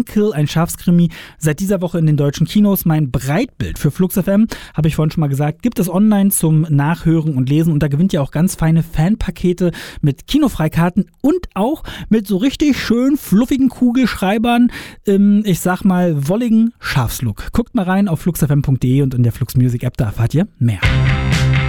Kill, ein Schafskrimi, seit dieser Woche in den deutschen Kinos. Mein Breitbild für Flux FM, habe ich vorhin schon mal gesagt, gibt es online zum Nachhören und Lesen und da gewinnt ihr auch ganz feine Fanpakete mit Kinofreikarten und auch mit so richtig schön fluffigen Kugelschreibern, ich sag mal wolligen Schafslook. Guckt mal rein auf fluxfm.de und in der Flux Music App, da erfahrt ihr mehr.